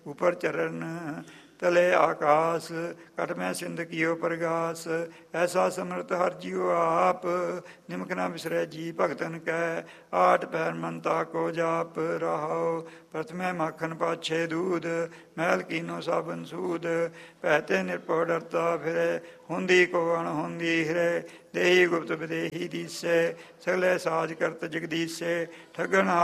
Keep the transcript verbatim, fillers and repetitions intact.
ਉਪਰ ਚਰਨ ਤਲੇ ਆਕਾਸ, ਘਟ ਮੈਂ ਸਿੰਧ ਕੀਓ ਪ੍ਰਗਾਸ। ਐਸਾ ਸਮਰਥ ਹਰ ਜੀਓ ਆਪ, ਨਿਮਕ ਨਾ ਵਿਸਰੈ ਜੀ ਭਗਤਨ ਕੈ। ਆਠ ਪੈਰ ਮਨ ਤਾਕੋ ਜਾਪ ਰਹਾਓ, ਪ੍ਰਥਮੇ ਮਾਖਨ ਪਾਛੇ ਦੂਧ। ਮਹਿਲ ਕੀਨੋ ਸਾਬਨ ਸੂਦ, ਪਹਿਤੇ ਨਿਰਭਉ ਡਰਤਾ ਫਿਰੇ। ਹੁੰਦੀ ਕੋ ਅਣ ਹੁੰਦੀ ਹਿਰੇ, ਦੇਹੀ ਗੁਪਤ ਵਿਦੇਹੀ ਦੀਸੇ। ਸਗਲੇ ਸਾਜ ਕਰਤ ਜਗਦੀਸੇ, ਠਗਨ